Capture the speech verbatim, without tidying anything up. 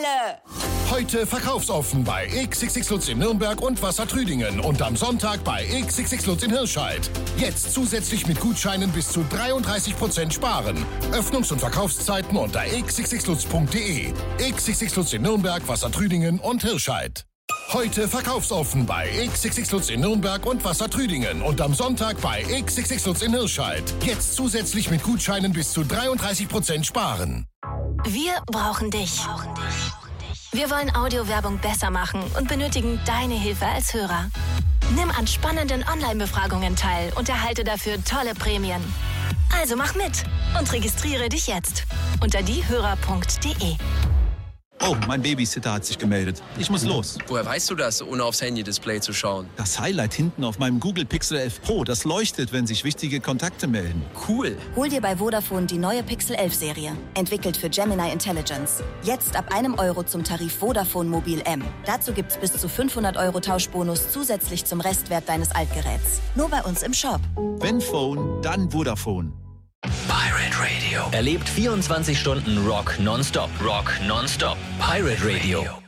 alle! Heute verkaufsoffen bei X X X Lutz in Nürnberg und Wassertrüdingen und am Sonntag bei X X X Lutz in Hirscheid. Jetzt zusätzlich mit Gutscheinen bis zu dreiunddreißig Prozent sparen. Öffnungs- und Verkaufszeiten unter x x x lutz punkt de. X X X Lutz in Nürnberg, Wassertrüdingen und Hirscheid. Heute verkaufsoffen bei X X X Lutz in Nürnberg und Wassertrüdingen und am Sonntag bei X X X Lutz in Hirscheid. Jetzt zusätzlich mit Gutscheinen bis zu dreiunddreißig Prozent sparen. Wir brauchen dich. Wir wollen Audiowerbung besser machen und benötigen deine Hilfe als Hörer. Nimm an spannenden Online-Befragungen teil und erhalte dafür tolle Prämien. Also mach mit und registriere dich jetzt unter diehörer punkt de. Oh, mein Babysitter hat sich gemeldet. Ich muss los. Woher weißt du das, ohne aufs Handy-Display zu schauen? Das Highlight hinten auf meinem Google Pixel elf Pro, das leuchtet, wenn sich wichtige Kontakte melden. Cool. Hol dir bei Vodafone die neue Pixel elf Serie. Entwickelt für Gemini Intelligence. Jetzt ab einem Euro zum Tarif Vodafone Mobil M. Dazu gibt's bis zu fünfhundert Euro Tauschbonus zusätzlich zum Restwert deines Altgeräts. Nur bei uns im Shop. Wenn Phone, dann Vodafone. Pirate Radio. Erlebt vierundzwanzig Stunden Rock nonstop. Rock nonstop. Pirate Radio.